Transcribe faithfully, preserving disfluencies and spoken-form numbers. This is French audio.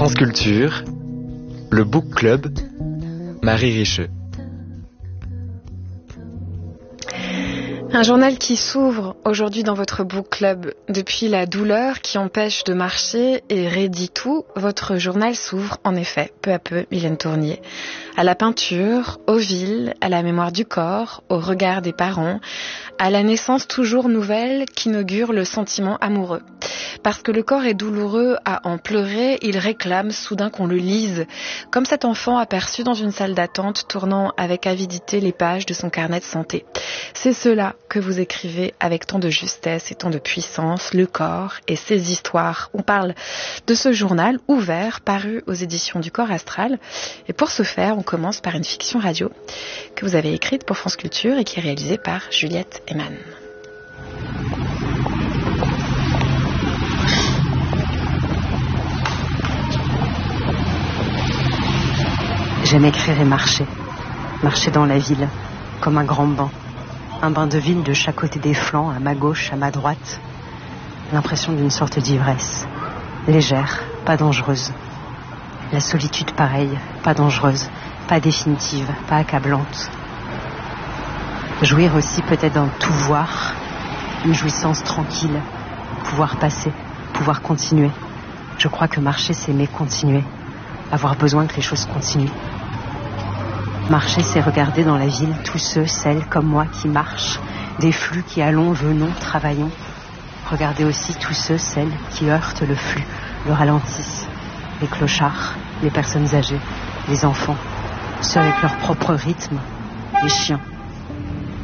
France Culture, le Book Club, Marie Richeux. Un journal qui s'ouvre aujourd'hui dans votre book club. Depuis la douleur qui empêche de marcher et raidit tout, votre journal s'ouvre en effet, peu à peu, Mylène Tournier. À la peinture, aux villes, à la mémoire du corps, au regard des parents, à la naissance toujours nouvelle qu'inaugure le sentiment amoureux. Parce que le corps est douloureux à en pleurer, il réclame soudain qu'on le lise, comme cet enfant aperçu dans une salle d'attente tournant avec avidité les pages de son carnet de santé. C'est cela que vous écrivez avec tant de justesse et tant de puissance, le corps et ses histoires. On parle de ce journal ouvert, paru aux éditions du Corps Astral. Et pour ce faire, on commence par une fiction radio que vous avez écrite pour France Culture et qui est réalisée par Juliette Eman. J'aime écrire et marcher. Marcher dans la ville, comme un grand banc. Un bain de ville de chaque côté des flancs, à ma gauche, à ma droite. L'impression d'une sorte d'ivresse. Légère, pas dangereuse. La solitude pareille, pas dangereuse, pas définitive, pas accablante. Jouir aussi peut-être d'un tout voir, une jouissance tranquille, pouvoir passer, pouvoir continuer. Je crois que marcher, c'est aimer continuer, avoir besoin que les choses continuent. Marcher, c'est regarder dans la ville tous ceux, celles comme moi qui marchent, des flux qui allons, venons, travaillons. Regarder aussi tous ceux, celles qui heurtent le flux, le ralentissent. Les clochards, les personnes âgées, les enfants, ceux avec leur propre rythme, les chiens.